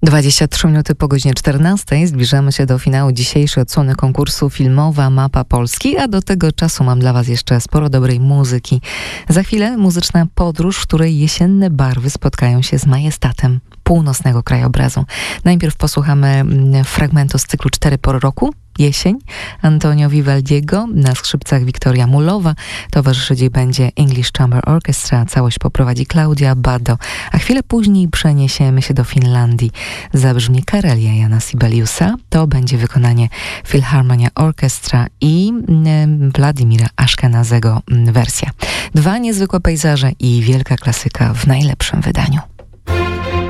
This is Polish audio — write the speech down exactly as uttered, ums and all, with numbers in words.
dwadzieścia trzy minuty po godzinie czternastej zbliżamy się do finału dzisiejszej odsłony konkursu Filmowa Mapa Polski, a do tego czasu mam dla Was jeszcze sporo dobrej muzyki. Za chwilę muzyczna podróż, w której jesienne barwy spotkają się z majestatem północnego krajobrazu. Najpierw posłuchamy fragmentu z cyklu Cztery pory roku. Jesień, Antonio Vivaldiego, na skrzypcach Wiktoria Mulowa, towarzyszyć jej będzie English Chamber Orchestra, całość poprowadzi Klaudia Baddo, a chwilę później przeniesiemy się do Finlandii. Zabrzmi Karelia Jana Sibeliusa, to będzie wykonanie Philharmonia Orchestra i Władimira Aszkenazego wersja. Dwa niezwykłe pejzaże i wielka klasyka w najlepszym wydaniu.